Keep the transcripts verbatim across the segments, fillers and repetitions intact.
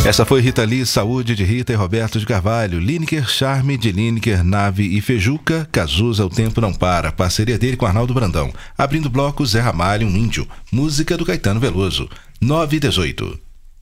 Essa foi Rita Lee, Saúde, de Rita e Roberto de Carvalho. Lineker, Charme, de Lineker, Nave e Fejuca. Cazuza, O Tempo Não Para. Parceria dele com Arnaldo Brandão. Abrindo bloco, Zé Ramalho, Um Índio. Música do Caetano Veloso. nove e dezoito.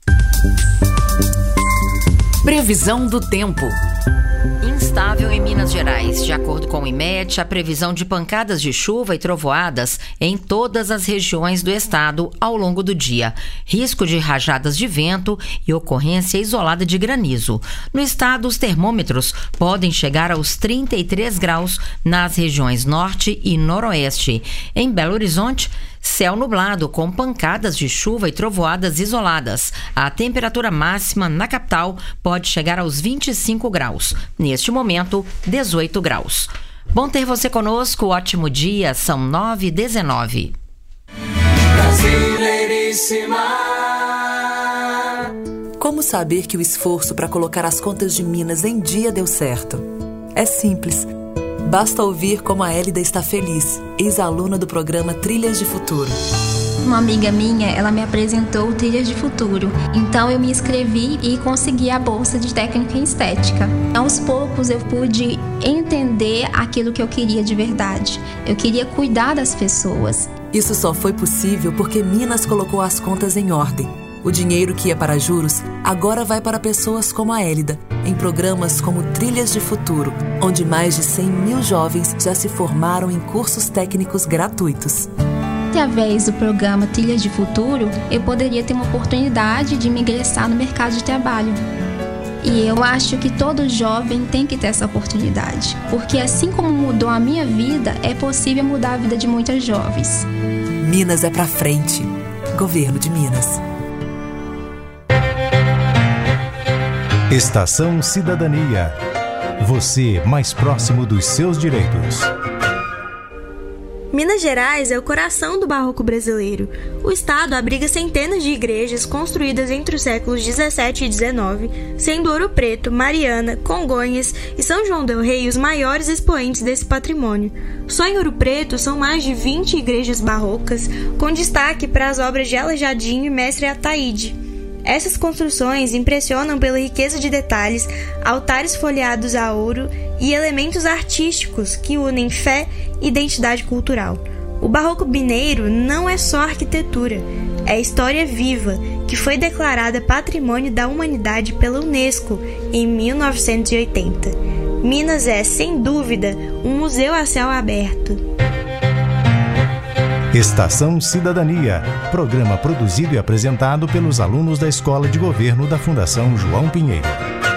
Previsão do tempo. Instável em Minas Gerais. De acordo com o IMET, a previsão de pancadas de chuva e trovoadas em todas as regiões do estado ao longo do dia. Risco de rajadas de vento e ocorrência isolada de granizo. No estado, os termômetros podem chegar aos trinta e três graus nas regiões norte e noroeste. Em Belo Horizonte, céu nublado com pancadas de chuva e trovoadas isoladas. A temperatura máxima na capital pode chegar aos vinte e cinco graus. Neste momento, dezoito graus. Bom ter você conosco, ótimo dia, são nove e dezenove. Brasileiríssima. Como saber que o esforço para colocar as contas de Minas em dia deu certo? É simples. Basta ouvir como a Hélida está feliz, ex-aluna do programa Trilhas de Futuro. Uma amiga minha, ela me apresentou o Trilhas de Futuro. Então eu me inscrevi e consegui a bolsa de técnica em estética. Aos poucos eu pude entender aquilo que eu queria de verdade. Eu queria cuidar das pessoas. Isso só foi possível porque Minas colocou as contas em ordem. O dinheiro que ia para juros agora vai para pessoas como a Hélida, em programas como Trilhas de Futuro, onde mais de cem mil jovens já se formaram em cursos técnicos gratuitos. Através do programa Trilhas de Futuro, eu poderia ter uma oportunidade de me ingressar no mercado de trabalho. E eu acho que todo jovem tem que ter essa oportunidade, porque assim como mudou a minha vida, é possível mudar a vida de muitas jovens. Minas é pra frente. Governo de Minas. Estação Cidadania. Você mais próximo dos seus direitos. Minas Gerais é o coração do barroco brasileiro. O estado abriga centenas de igrejas construídas entre os séculos dezessete e dezenove, sendo Ouro Preto, Mariana, Congonhas e São João del Rei os maiores expoentes desse patrimônio. Só em Ouro Preto são mais de vinte igrejas barrocas, com destaque para as obras de Alejadinho e Mestre Ataíde. Essas construções impressionam pela riqueza de detalhes, altares folheados a ouro e elementos artísticos que unem fé e identidade cultural. O barroco mineiro não é só arquitetura, é história viva, que foi declarada Patrimônio da Humanidade pela Unesco em mil novecentos e oitenta. Minas é, sem dúvida, um museu a céu aberto. Estação Cidadania, programa produzido e apresentado pelos alunos da Escola de Governo da Fundação João Pinheiro.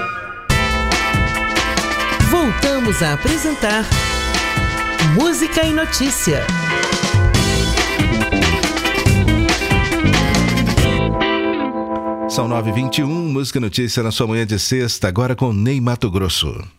Voltamos a apresentar Música e Notícia. São nove e vinte e um, Música e Notícia na sua manhã de sexta, agora com Ney Matogrosso.